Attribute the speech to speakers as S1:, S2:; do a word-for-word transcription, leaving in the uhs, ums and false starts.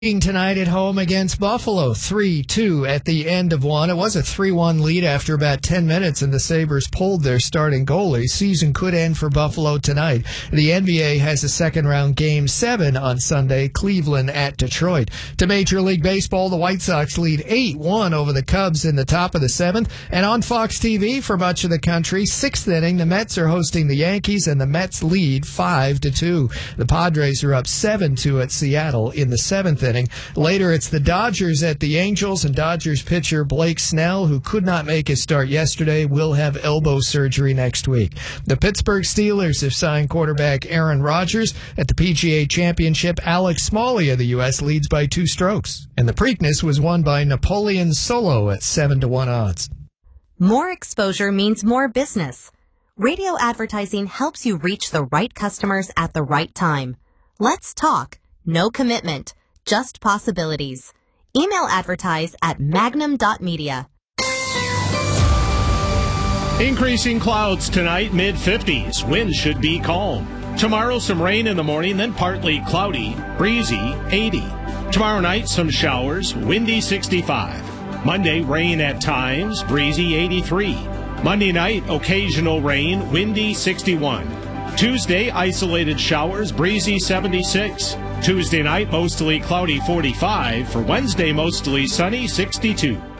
S1: Tonight at home against Buffalo, three two at the end of one. It was a three one lead after about ten minutes, and the Sabres pulled their starting goalie. Season could end for Buffalo tonight. The N B A has a second-round Game seven on Sunday, Cleveland at Detroit. To Major League Baseball, the White Sox lead eight one over the Cubs in the top of the seventh. And on Fox T V for much of the country, sixth inning, the Mets are hosting the Yankees, and the Mets lead five to two. The Padres are up seven two at Seattle in the seventh inning. Later, it's the Dodgers at the Angels, and Dodgers pitcher Blake Snell, who could not make his start yesterday, will have elbow surgery next week. The Pittsburgh Steelers have signed quarterback Aaron Rodgers. At the P G A Championship, Alex Smalley of the U S leads by two strokes. And the Preakness was won by Napoleon Solo at seven to one odds.
S2: More exposure means more business. Radio advertising helps you reach the right customers at the right time. Let's talk. No commitment. Just possibilities. Email advertise at magnum dot media.
S3: Increasing clouds tonight, mid fifties. Winds should be calm. Tomorrow, some rain in the morning, then partly cloudy, breezy, eighty. Tomorrow night, some showers, windy, sixty-five. Monday, rain at times, breezy, eighty-three. Monday night, occasional rain, windy, sixty-one. Tuesday, isolated showers, breezy, seventy-six. Tuesday night, mostly cloudy, forty-five. For Wednesday, mostly sunny, sixty-two.